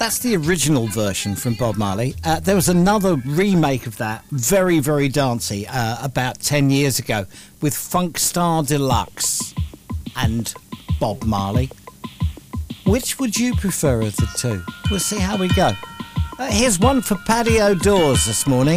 That's the original version from Bob Marley. There was another remake of that, very, very dancey, about 10 years ago, with Funk Star Deluxe and Bob Marley. Which would you prefer of the two? We'll see how we go. Here's one for Patio Doors this morning.